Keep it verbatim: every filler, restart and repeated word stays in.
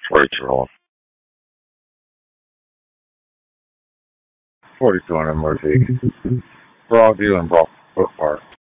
forty-two rolling. forty-two hundred Murphy. Broadview and Brook Park.